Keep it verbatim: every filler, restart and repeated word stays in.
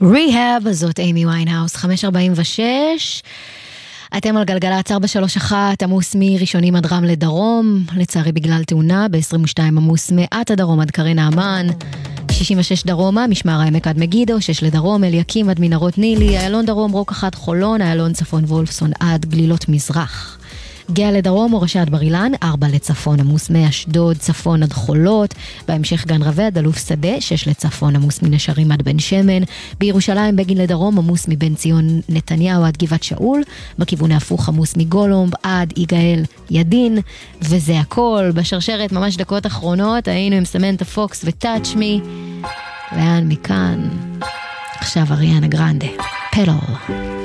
ריהאב, זאת אימי ויינהאוס, חמש ארבעים ושש. אתם על גלגלת ארבע שלוש אחת, עמוס מראשונים עד רמלה דרום, לצערי בגלל תאונה, ב-עשרים ושתיים עמוס מעט הדרום עד קרן האמן, שישים ושש דרומה, משמר העמק עד מגידו, שש לדרום, אליקים עד מנהרות נילי, איילון דרום, רוק אחת חולון, איילון צפון וולפסון עד גלילות מזרח. גאה לדרום, אורשה עד ברילן, ארבע לצפון, עמוס מאשדוד, צפון עד חולות, בהמשך גן רווה עד אלוף שדה, שש לצפון, עמוס מנשרים עד בן שמן, בירושלים בגין לדרום, עמוס מבן ציון נתניהו עד גבעת שאול, בכיוון ההפוך עמוס מגולומב עד יגאל ידין, וזה הכל, בשרשרת ממש דקות אחרונות, היינו עם סמנטה פוקס וטאץ' מי, לאן מכאן, עכשיו אריאנה גרנדה, פדל.